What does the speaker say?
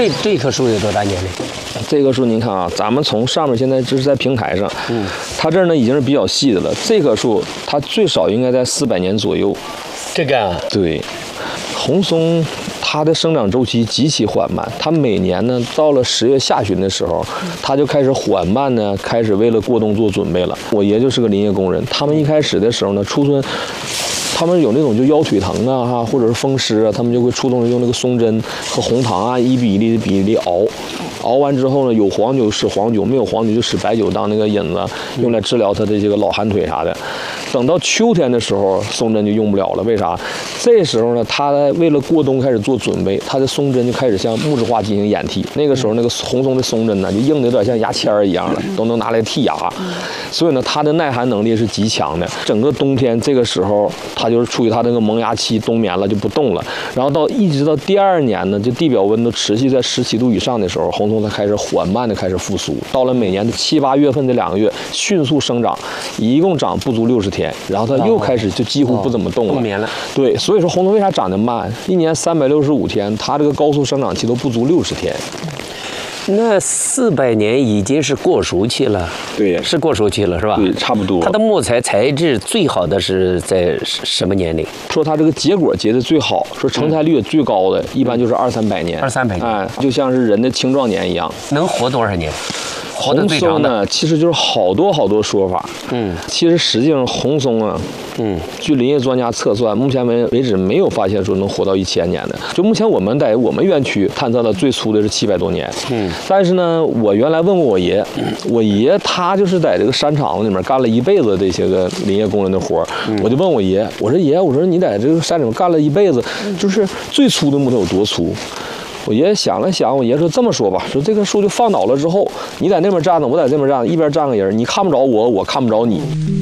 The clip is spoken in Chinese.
这棵树有多大年龄？ 这棵树您看啊，咱们从上面现在这是在平台上，它这儿呢已经是比较细的了。这棵树它最少应该在400年左右。 这个啊， 对，红松它的生长周期极其缓慢，它每年呢到了10月下旬的时候，它就开始缓慢呢开始为了过冬做准备了。我爷就是个林业工人，他们一开始的时候呢出村。他们有那种就腰腿疼啊哈，或者是风湿啊，他们就会出动用那个松针和红糖啊1比1的比例熬，熬完之后呢，有黄酒使黄酒，没有黄酒就使白酒当那个引子，用来治疗他的这个老寒腿啥的。等到秋天的时候，松针就用不了了，为啥？这时候呢，他为了过冬开始做准备，他的松针就开始向木质化进行掩剔。那个时候那个红松的松针呢，就硬的有点像牙签一样的，都能拿来剔牙。所以呢，它的耐寒能力是极强的。整个冬天这个时候，它就是处于它那个萌芽期，冬眠了就不动了。然后一直到第2年呢，就地表温度持续在17度以上的时候，红松它开始缓慢的开始复苏。到了每年的7、8月份这2个月，迅速生长，一共长不足60天，然后它又开始就几乎不怎么动了。 冬眠了。 对，所以说红松为啥长得慢？一年365天，它这个高速生长期都不足60天。 那400年已经是过熟期了， 对， 是过熟期了，是吧？ 对，差不多。 它的木材材质最好的是在什么年龄？ 说它这个结果结的最好，说成材率也最高的，一般就是200-300年。 200-300年， 哎，就像是人的青壮年一样。 能活多少年？活得红最长的松呢，其实就是好多说法。其实实际上红松啊，据林业专家测算，目前为止没有发现说能活到1000年的。就目前我们在我们园区探测的最粗的是700多年。但是呢，我原来问过我爷，我爷他就是在这个山场子里面干了一辈子这些个林业工人的活我就问我爷，我说爷，我说你在这个山里面干了一辈子，就是最粗的木头有多粗？我爷想了想，我爷说这么说吧，说这棵树就放倒了之后，你在那边站着，我在这边站着，一边站个人，你看不着我，我看不着你。